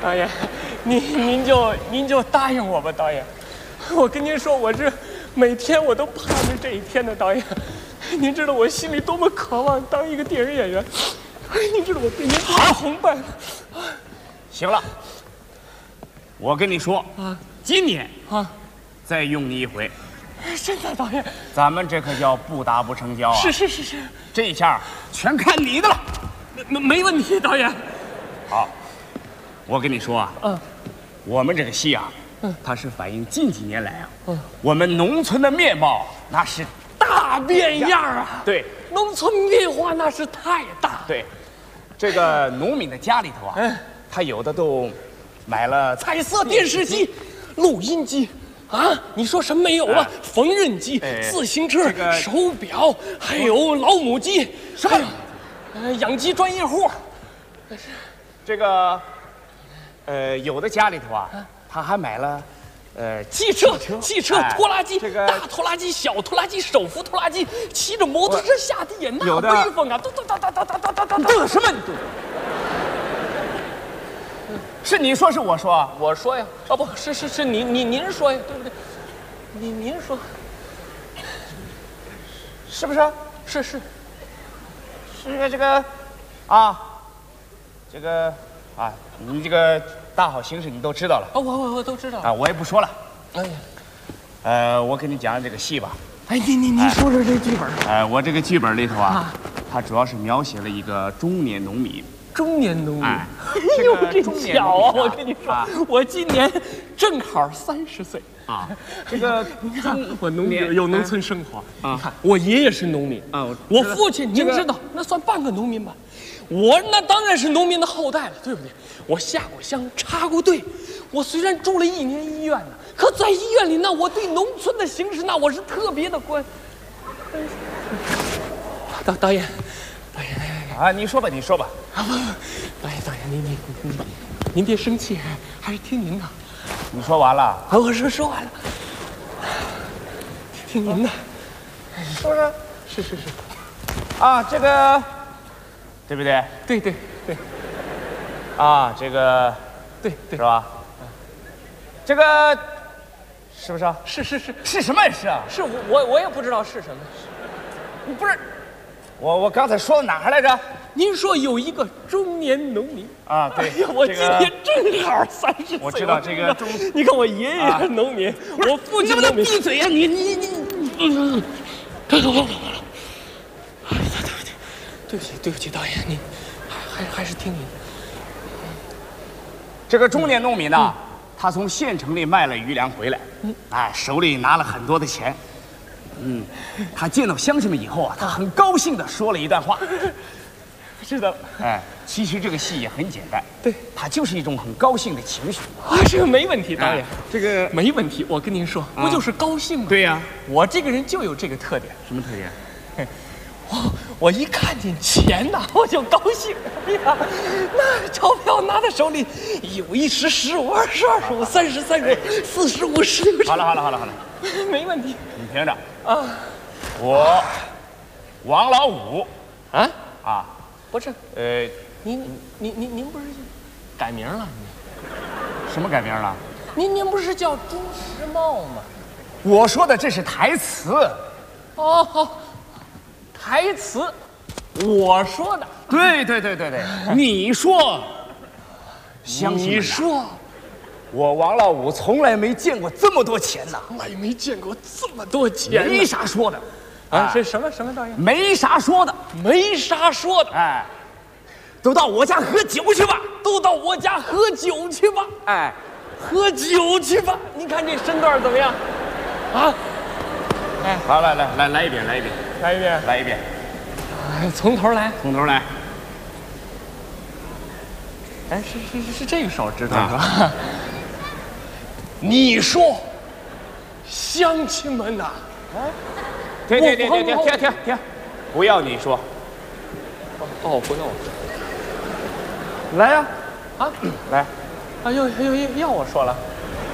导演，您就答应我吧，导演。我跟您说，我这每天我都盼着这一天的，导演。您知道我心里多么渴望当一个电影演员。您知道我对您多么崇拜。 行了，我跟你说啊，今年啊， 再用你一回。 真的，导演， 咱们这可叫不打不成交啊！ 是， 这一下全看你的了。 没问题，导演。 好，我跟你说啊，我们这个戏啊，它是反映近几年来啊，我们农村的面貌那是大变样啊！ 对， 农村变化那是太大。 对，这个农民的家里头啊，他有的都买了彩色电视机、录音机。啊，你说什么没有啊？缝纫机、自行车、手表，还有老母鸡，什么？养鸡专业户。 这个，有的家里头啊，他还买了， 汽车拖拉机，大拖拉机、小拖拉机、手扶拖拉机，骑着摩托车下地也那威风啊！ 嘚什么？是你说是我说啊？ 我说呀，啊不是您说呀，对不对？您说， 是不是？ 是这个，啊，这个啊，你这个大好形势你都知道了啊，我都知道啊，我也不说了。 哎呀， 我跟你讲这个戏吧。 哎，您说说这剧本。 我这个剧本里头啊，它主要是描写了一个中年农民。 中年农民， 哎呦，这巧啊！我跟你说，我今年正好30岁啊。这个你看，我有农村生活啊。你看，我爷爷是农民啊，我父亲您知道，那算半个农民吧。我那当然是农民的后代了，对不对？我下过乡，插过队。我虽然住了1年医院呢，可在医院里，那我对农村的形势，那我是特别的关。导演。 啊，你说吧。 啊不，导演，您别生气，还是听您的。 你说完了？ 啊，我说完了，听您的， 是不是？ 是。 啊，这个，对不对？ 对。 啊，这个， 对， 是吧？这个，是不是？ 是什么也是啊？ 是我也不知道是什么。 你不是。我刚才说到哪儿来着？ 您说有一个中年农民啊，对， 哎呀，我今年正好30岁。 我知道这个中， 你看我爷爷是农民，我父亲农民。 闭嘴呀！你， 对不起，导演，您还是听您的。 这个中年农民呢，他从县城里卖了余粮回来，手里拿了很多的钱。他见到乡亲们以后啊，他很高兴地说了一段话。 是的， 其实这个戏也很简单， 对， 它就是一种很高兴的情绪。 这个没问题，导演， 这个没问题。我跟您说，不就是高兴吗？ 对呀， 我这个人就有这个特点。 什么特点？ 我一看见钱呐，我就高兴。哎呀，那钞票拿在手里，有1时15、20、25、30、35、45、16。 好了， 没问题。 你听着啊， 我王老五啊，不是，您不是改名了？ 什么改名了？ 您不是叫朱时茂吗？ 我说的这是台词。 哦，台词，我说的。 对，你说，乡亲们， 你说， 我王老五从来没见过这么多钱呐， 我也没见过这么多钱， 没啥说的。 是什么导演？ 没啥说的，都到我家喝酒去吧，喝酒去吧。 您看这身段怎么样？啊？ 好，来一遍。 从头来。是这个手指头是吧？你说，乡亲们呐， 停，不要你说。 不要我。 来呀，来。 要我说了。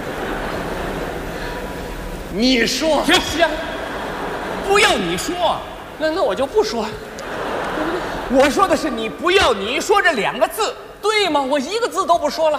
你说， 行，不要你说， 那我就不说。 我说的是你不要你说这2个字， 对吗？我一个字都不说了。